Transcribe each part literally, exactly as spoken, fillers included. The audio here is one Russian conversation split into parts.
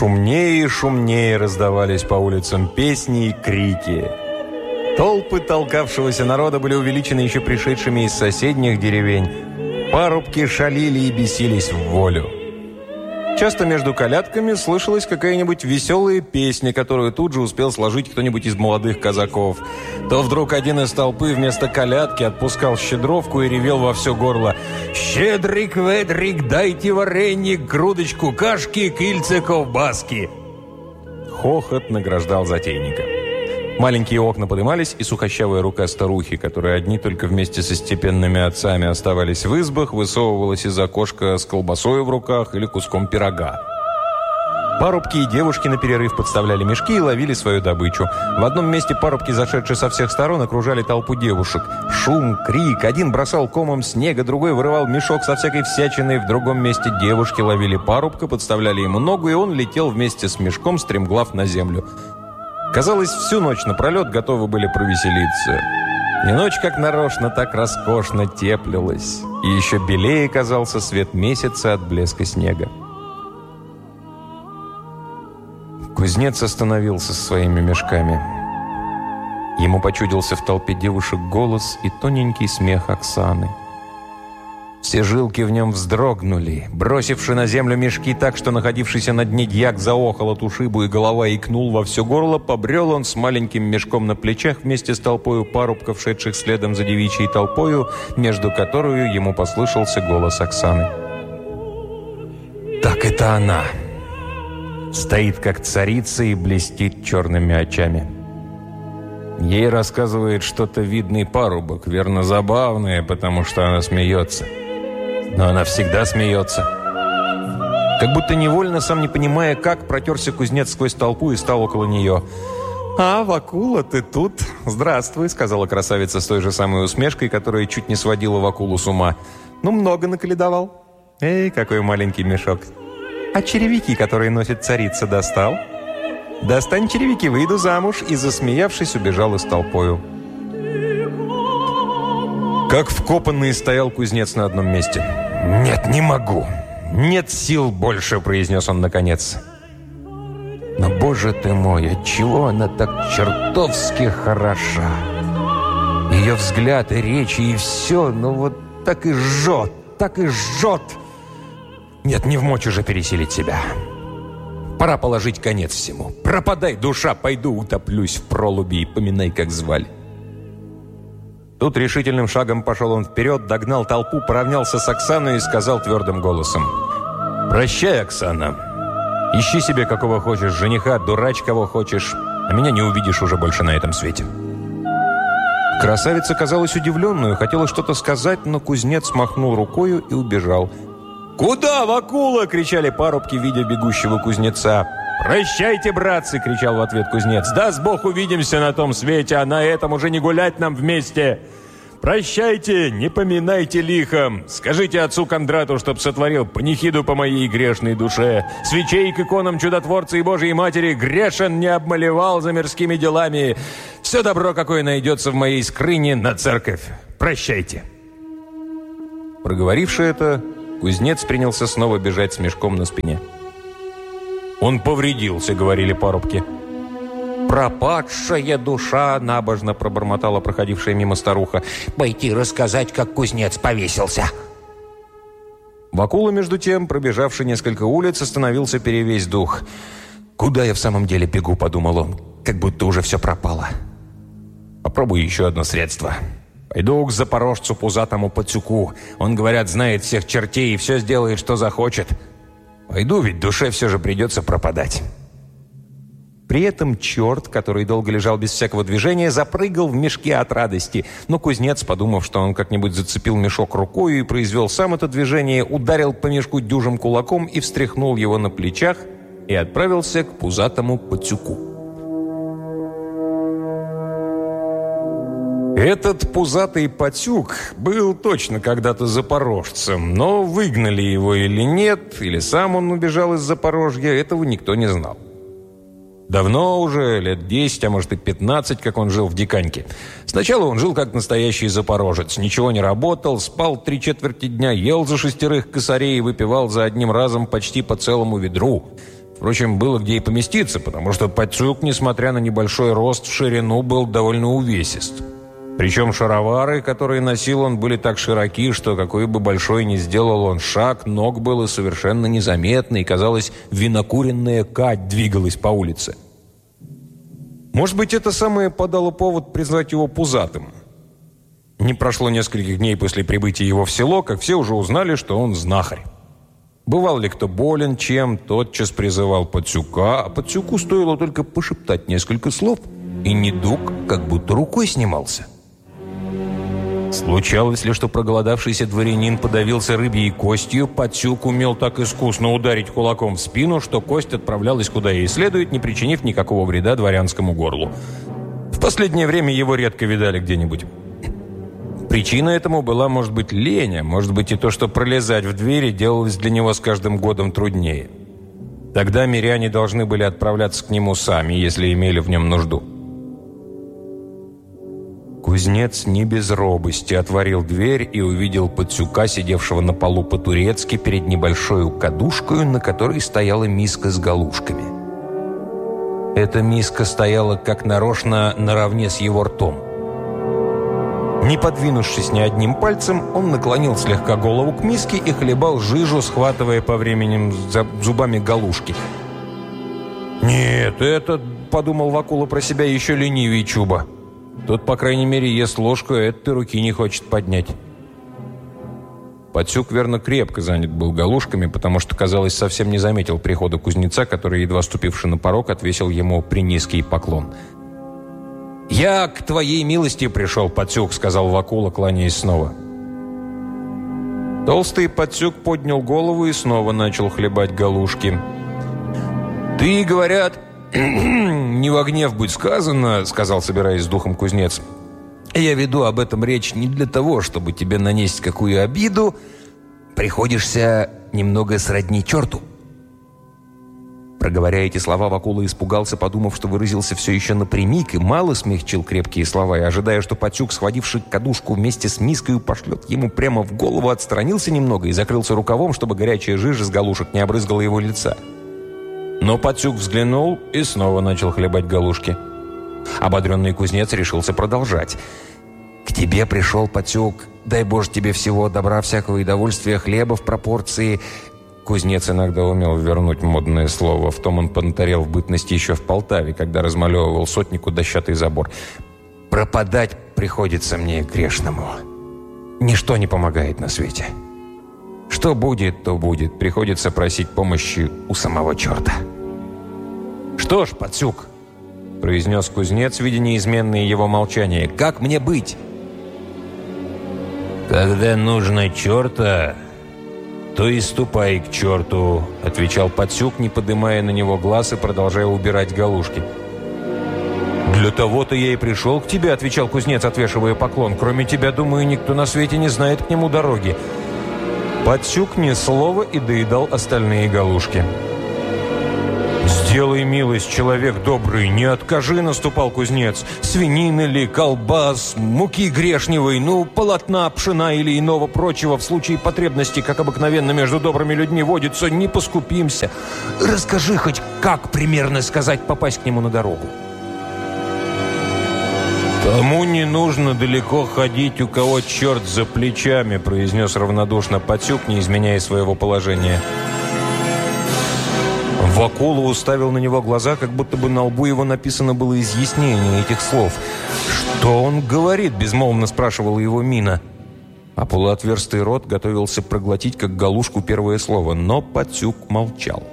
шумнее и шумнее раздавались по улицам песни и крики. Толпы толкавшегося народа были увеличены еще пришедшими из соседних деревень. Парубки шалили и бесились в волю. Часто между колядками слышалась какая-нибудь веселая песня, которую тут же успел сложить кто-нибудь из молодых казаков. То вдруг один из толпы вместо колядки отпускал щедровку и ревел во все горло: «Щедрик, ведрик, дайте вареник, грудочку кашки, кильце ковбаски!» Хохот награждал затейника. Маленькие окна подымались, и сухощавая рука старухи, которые одни только вместе со степенными отцами оставались в избах, высовывалась из окошка с колбасой в руках или куском пирога. Парубки и девушки на перерыв подставляли мешки и ловили свою добычу. В одном месте парубки, зашедшие со всех сторон, окружали толпу девушек. Шум, крик. Один бросал комом снега, другой вырывал мешок со всякой всячиной. В другом месте девушки ловили парубка, подставляли ему ногу, и он летел вместе с мешком, стремглав на землю. Казалось, всю ночь напролет готовы были провеселиться. И ночь, как нарочно, так роскошно теплилась. И еще белее казался свет месяца от блеска снега. Кузнец остановился со своими мешками. Ему почудился в толпе девушек голос и тоненький смех Оксаны. Все жилки в нем вздрогнули. Бросивши на землю мешки так, что находившийся на дне дьяк заохал от ушибу и голова икнул во все горло, побрел он с маленьким мешком на плечах вместе с толпою парубков, шедших следом за девичьей толпою, между которую ему послышался голос Оксаны. «Так это она! Стоит, как царица, и блестит черными очами. Ей рассказывает что-то видный парубок, верно забавное, потому что она смеется. Но она всегда смеется». Как будто невольно, сам не понимая как, протерся кузнец сквозь толпу и стал около нее. «А, Вакула, ты тут? Здравствуй», — сказала красавица с той же самой усмешкой, которая чуть не сводила Вакулу с ума. «Ну, много наколедовал. Эй, какой маленький мешок. А черевики, которые носит царица, достал? Достань черевики, выйду замуж», и, засмеявшись, убежал из толпою. Как вкопанный стоял кузнец на одном месте. «Нет, не могу. Нет сил больше», — произнес он наконец. «Но, боже ты мой, отчего она так чертовски хороша? Ее взгляд и речи, и все, ну вот так и жжет, так и жжет. Нет, не в мочь уже пересилить себя. Пора положить конец всему. Пропадай, душа, пойду утоплюсь в пролуби и поминай, как звали». Тут решительным шагом пошел он вперед, догнал толпу, поравнялся с Оксаной и сказал твердым голосом: «Прощай, Оксана. Ищи себе какого хочешь жениха, дурач кого хочешь, а меня не увидишь уже больше на этом свете». Красавица казалась удивленную, хотела что-то сказать, но кузнец махнул рукою и убежал. «Куда, Вакула?» — кричали парубки, видя бегущего кузнеца. «Прощайте, братцы!» — кричал в ответ кузнец. «Даст Бог, увидимся на том свете, а на этом уже не гулять нам вместе! Прощайте, не поминайте лихом! Скажите отцу Кондрату, чтоб сотворил панихиду по моей грешной душе! Свечей к иконам чудотворца и Божией Матери грешен не обмалевал за мирскими делами! Все добро, какое найдется в моей скрыне, на церковь! Прощайте!» Проговоривши это, кузнец принялся снова бежать с мешком на спине. «Он повредился», — говорили парубки. «Пропадшая душа», — набожно пробормотала проходившая мимо старуха. «Пойти рассказать, как кузнец повесился». Вакула, между тем, пробежавший несколько улиц, остановился перевесь дух. «Куда я в самом деле бегу?» — подумал он. «Как будто уже все пропало. Попробую еще одно средство. Пойду к запорожцу пузатому Пацюку. Он, говорят, знает всех чертей и все сделает, что захочет. Пойду, ведь душе все же придется пропадать». При этом черт, который долго лежал без всякого движения, запрыгал в мешке от радости. Но кузнец, подумав, что он как-нибудь зацепил мешок рукой и произвел сам это движение, ударил по мешку дюжим кулаком и встряхнул его на плечах и отправился к пузатому Пацюку. Этот пузатый Пацюк был точно когда-то запорожцем, но выгнали его или нет, или сам он убежал из Запорожья, этого никто не знал. Давно уже, лет десять, а может и пятнадцать, как он жил в Диканьке. Сначала он жил как настоящий запорожец, ничего не работал, спал три четверти дня, ел за шестерых косарей и выпивал за одним разом почти по целому ведру. Впрочем, было где и поместиться, потому что Пацюк, несмотря на небольшой рост в ширину, был довольно увесист. Причем шаровары, которые носил он, были так широки, что какой бы большой ни сделал он шаг, ног было совершенно незаметно, и, казалось, винокуренная кать двигалась по улице. Может быть, это самое подало повод признать его пузатым. Не прошло нескольких дней после прибытия его в село, как все уже узнали, что он знахарь. Бывал ли кто болен чем, тотчас призывал Пацюка, а Пацюку стоило только пошептать несколько слов, и недуг как будто рукой снимался. Случалось ли, что проголодавшийся дворянин подавился рыбьей костью, Пацюк умел так искусно ударить кулаком в спину, что кость отправлялась куда ей следует, не причинив никакого вреда дворянскому горлу. В последнее время его редко видали где-нибудь. Причина этому была, может быть, лень, а может быть и то, что пролезать в двери делалось для него с каждым годом труднее. Тогда миряне должны были отправляться к нему сами, если имели в нем нужду. Кузнец не без робости отворил дверь и увидел Пацюка, сидевшего на полу по-турецки перед небольшой кадушкой, на которой стояла миска с галушками. Эта миска стояла как нарочно наравне с его ртом. Не подвинувшись ни одним пальцем, он наклонил слегка голову к миске и хлебал жижу, схватывая по временем зубами галушки. «Нет, это, — подумал Вакула про себя, — еще ленивее Чуба. Тот, по крайней мере, ест ложку, а этой руки не хочет поднять». Пацюк, верно, крепко занят был галушками, потому что, казалось, совсем не заметил прихода кузнеца, который, едва ступивший на порог, отвесил ему принизкий поклон. «Я к твоей милости пришел, Пацюк», — сказал Вакула, кланяясь снова. Толстый Пацюк поднял голову и снова начал хлебать галушки. «Ты, говорят, не во гнев будь сказано, — сказал, собираясь с духом кузнец, — я веду об этом речь не для того, чтобы тебе нанести какую обиду. Приходишься немного сродни черту». Проговоря эти слова, Вакула испугался, подумав, что выразился все еще напрямик, и мало смягчил крепкие слова, и, ожидая, что Пацюк, схвативший кадушку вместе с миской, пошлет ему прямо в голову, отстранился немного и закрылся рукавом, чтобы горячая жижа с галушек не обрызгала его лица. Но Пацюк взглянул и снова начал хлебать галушки. Ободренный кузнец решился продолжать. «К тебе пришел, Пацюк, дай Боже тебе всего добра, всякого и довольствия, хлеба в пропорции...» Кузнец иногда умел вернуть модное слово. В том он понтарел в бытности еще в Полтаве, когда размалевывал сотнику дощатый забор. «Пропадать приходится мне грешному. Ничто не помогает на свете. Что будет, то будет. Приходится просить помощи у самого черта». «Что ж, Пацюк, — произнес кузнец, видя неизменное его молчание, — как мне быть?» «Когда нужно черта, то и ступай к черту», — отвечал Пацюк, не поднимая на него глаз и продолжая убирать галушки. «Для того-то я и пришел к тебе», — отвечал кузнец, отвешивая поклон. «Кроме тебя, думаю, никто на свете не знает к нему дороги». Пацюк ни слова и доедал остальные галушки. «Сделай милость, человек добрый, не откажи», — наступал кузнец. «Свинины ли, колбас, муки грешневой, ну, полотна, пшена или иного прочего в случае потребности, как обыкновенно между добрыми людьми водится, не поскупимся. Расскажи хоть, как примерно сказать попасть к нему на дорогу». «Тому не нужно далеко ходить, у кого черт за плечами», — произнес равнодушно Пацюк, не изменяя своего положения. Вакула уставил на него глаза, как будто бы на лбу его написано было изъяснение этих слов. «Что он говорит?» – безмолвно спрашивала его мина. А полуотверстый рот готовился проглотить, как галушку, первое слово, но Пацюк молчал.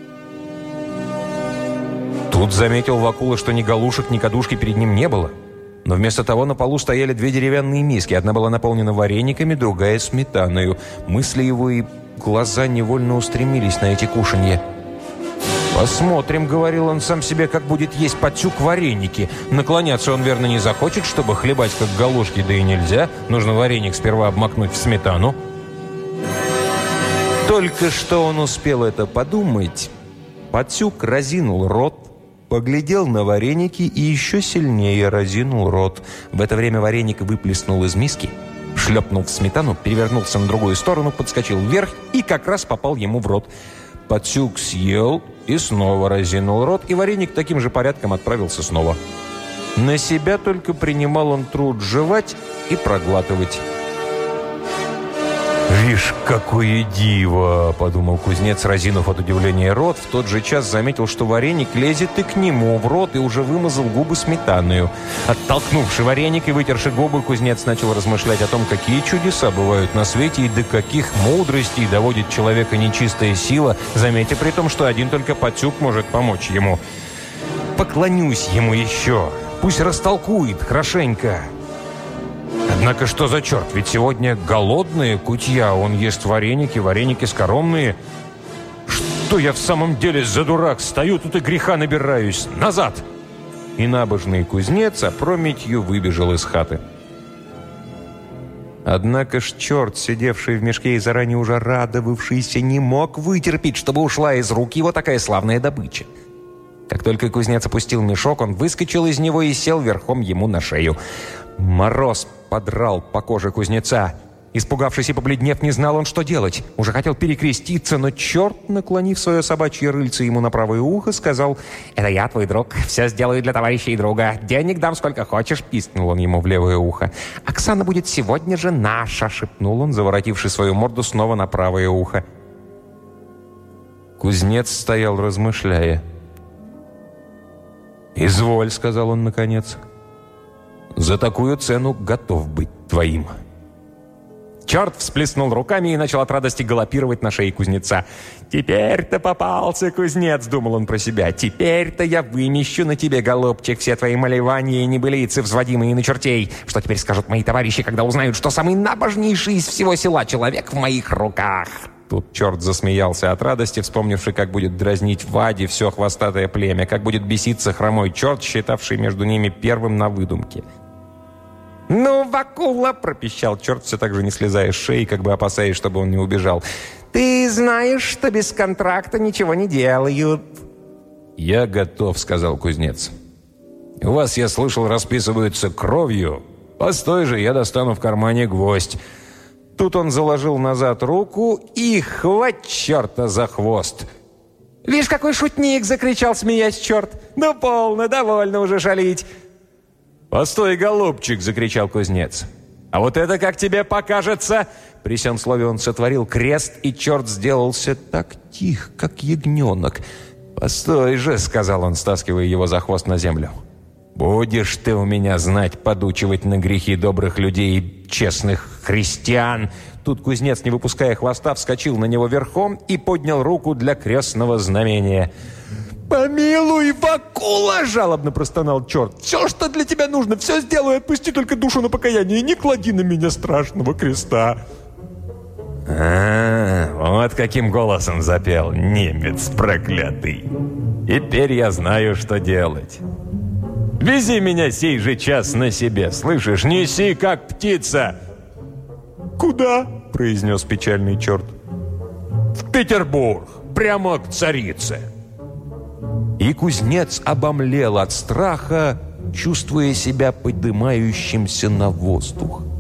Тут заметил Вакула, что ни галушек, ни кадушки перед ним не было. Но вместо того на полу стояли две деревянные миски. Одна была наполнена варениками, другая – сметаною. Мысли его и глаза невольно устремились на эти кушанья. «Посмотрим, — говорил он сам себе, — как будет есть Пацюк вареники. Наклоняться он, верно, не захочет, чтобы хлебать, как галушки, да и нельзя. Нужно вареник сперва обмакнуть в сметану». Только что он успел это подумать, Пацюк разинул рот, поглядел на вареники и еще сильнее разинул рот. В это время вареник выплеснул из миски, шлепнул в сметану, перевернулся на другую сторону, подскочил вверх и как раз попал ему в рот. Пацюк съел и снова разинул рот, и вареник таким же порядком отправился снова. На себя только принимал он труд жевать и проглатывать. «Вишь, какое диво!» – подумал кузнец, разинув от удивления рот. В тот же час заметил, что вареник лезет и к нему в рот, и уже вымазал губы сметаною. Оттолкнувши вареник и вытерши губы, кузнец начал размышлять о том, какие чудеса бывают на свете и до каких мудростей доводит человека нечистая сила, заметя при том, что один только Пацюк может помочь ему. «Поклонюсь ему еще, пусть растолкует хорошенько». Однако что за черт? Ведь сегодня голодные кутья, он ест вареники, вареники скоромные. Что я в самом деле за дурак? Стою тут и греха набираюсь. Назад! И набожный кузнец опрометью выбежал из хаты. Однако ж черт, сидевший в мешке и заранее уже радовавшийся, не мог вытерпеть, чтобы ушла из рук его такая славная добыча. Как только кузнец опустил мешок, он выскочил из него и сел верхом ему на шею. Мороз подрал по коже кузнеца. Испугавшись и побледнев, не знал он, что делать. Уже хотел перекреститься, но черт, наклонив свое собачье рыльце ему на правое ухо, сказал: «Это я, твой друг. Все сделаю для товарища и друга. Денег дам сколько хочешь», — пискнул он ему в левое ухо. «Оксана будет сегодня же наша», — шепнул он, заворотивши свою морду снова на правое ухо. Кузнец стоял, размышляя. «Изволь», — сказал он наконец. «За такую цену готов быть твоим». Черт всплеснул руками и начал от радости галопировать на шее кузнеца. «Теперь-то попался, кузнец», — думал он про себя. «Теперь-то я вымещу на тебе, голубчик, все твои малевания и небылицы, взводимые на чертей. Что теперь скажут мои товарищи, когда узнают, что самый набожнейший из всего села человек в моих руках?» Тут черт засмеялся от радости, вспомнивший, как будет дразнить Ваде все хвостатое племя, как будет беситься хромой черт, считавший между ними первым на выдумке. «Ну, Вакула!» – пропищал черт, все так же не слезая с шеи, как бы опасаясь, чтобы он не убежал. «Ты знаешь, что без контракта ничего не делают». «Я готов», – сказал кузнец. «У вас, я слышал, расписываются кровью. Постой же, я достану в кармане гвоздь». Тут он заложил назад руку и хвать черта за хвост. «Вишь, какой шутник!» – закричал, смеясь черт. «Ну, полно, довольно уже шалить». «Постой, голубчик!» – закричал кузнец. «А вот это как тебе покажется!» При сём слове он сотворил крест, и черт сделался так тих, как ягненок. «Постой же!» – сказал он, стаскивая его за хвост на землю. «Будешь ты у меня знать подучивать на грехи добрых людей и честных христиан!» Тут кузнец, не выпуская хвоста, вскочил на него верхом и поднял руку для крестного знамения. «Помилуй, Вакула!» – жалобно простонал черт. «Все, что для тебя нужно, все сделаю, отпусти только душу на покаяние и не клади на меня страшного креста». «А, вот каким голосом запел немец проклятый. Теперь я знаю, что делать. Вези меня сей же час на себе, слышишь? Неси, как птица!» «Куда?» – произнес печальный черт. «В Петербург, прямо к царице». И кузнец обомлел от страха, чувствуя себя подымающимся на воздух.